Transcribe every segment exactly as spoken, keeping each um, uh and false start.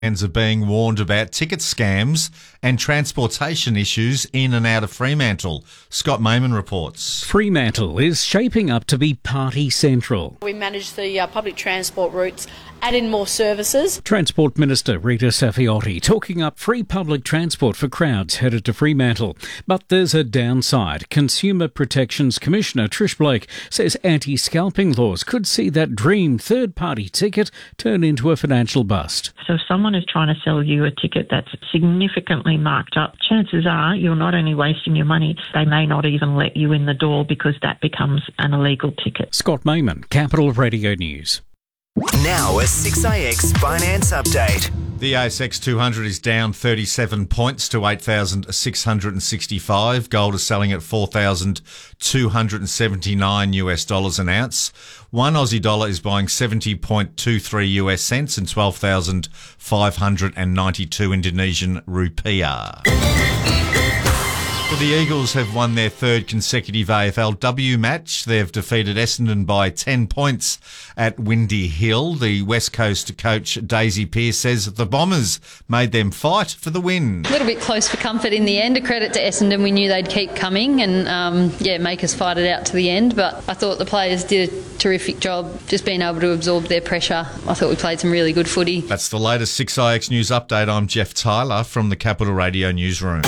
Fans are being warned about ticket scams and transportation issues in and out of Fremantle. Scott Mayman reports. Fremantle is shaping up to be party central. We manage the uh, public transport routes, add in more services. Transport Minister Rita Safiotti talking up free public transport for crowds headed to Fremantle. But there's a downside. Consumer Protections Commissioner Trish Blake says anti-scalping laws could see that dream third-party ticket turn into a financial bust. So if someone is trying to sell you a ticket that's significantly marked up, chances are you're not only wasting your money, they may not even let you in the door because that becomes an illegal ticket. Scott Mayman, Capital Radio News. Now a six A X finance update. The A S X two hundred is down thirty-seven points to eight thousand six hundred sixty-five. Gold is selling at four thousand two hundred seventy-nine US dollars an ounce. One Aussie dollar is buying seventy point two three US cents and twelve thousand five hundred ninety-two Indonesian rupiah. Well, the Eagles have won their third consecutive A F L W match. They've defeated Essendon by ten points at Windy Hill. The West Coast coach Daisy Pearce says the Bombers made them fight for the win. A little bit close for comfort in the end. A credit to Essendon. We knew they'd keep coming and, um, yeah, make us fight it out to the end. But I thought the players did a terrific job just being able to absorb their pressure. I thought we played some really good footy. That's the latest six I X News update. I'm Jeff Tyler from the Capital Radio Newsroom.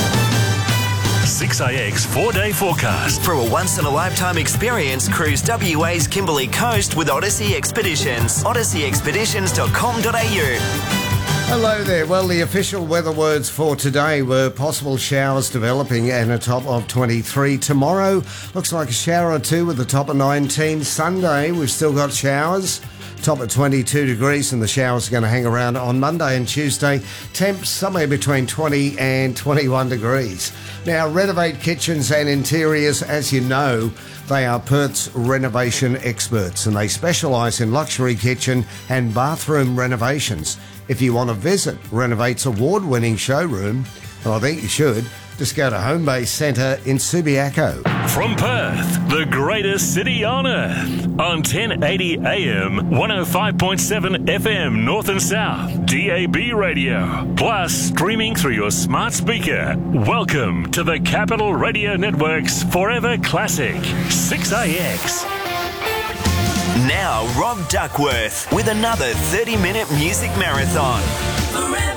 six A X four-day forecast. For a once-in-a-lifetime experience, cruise W A's Kimberley Coast with Odyssey Expeditions. odyssey expeditions dot com dot a u. Hello there. Well, the official weather words for today were possible showers developing and a top of twenty-three. Tomorrow looks like a shower or two with a top of nineteen. Sunday, we've still got showers. Top of twenty-two degrees, and the showers are going to hang around on Monday and Tuesday. Temps somewhere between twenty and twenty-one degrees. Now, Renovate Kitchens and Interiors, as you know, they are Perth's renovation experts, and they specialise in luxury kitchen and bathroom renovations. If you want to visit Renovate's award-winning showroom, well, I think you should, just go to Home Base Centre in Subiaco. From Perth, the greatest city on earth. On ten eighty A M, one oh five point seven F M North and South, D A B radio. Plus, streaming through your smart speaker. Welcome to the Capital Radio Network's Forever Classic, six A X. Now, Rob Duckworth with another thirty-minute music marathon.